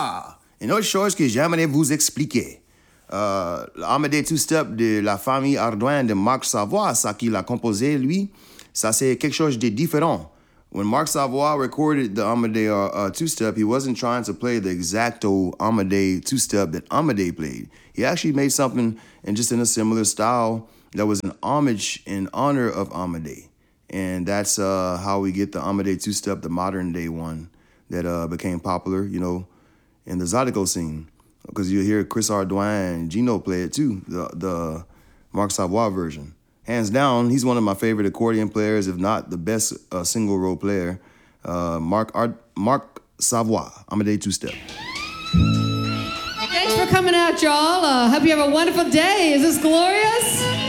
Ah! Une autre chose que j'aimerais vous expliquer. Amédée Two-Step de la famille Ardouin de Marc Savoie, ça qu'il a composé, lui, ça c'est quelque chose de différent. When Marc Savoie recorded the Amédée Two-Step, he wasn't trying to play the exacto Amédée Two-Step that Amédée played. He actually made something in a similar style that was an homage in honor of Amédée. And that's how we get the Amédée Two-Step, the modern day one that became popular, in the Zydeco scene. Because you hear Chris Ardouin and Gino play it too, the Marc Savoie version. Hands down, he's one of my favorite accordion players, if not the best single row player. Marc Savoie, Amédée Two-Step. Thanks for coming out, y'all. Hope you have a wonderful day. Is this glorious?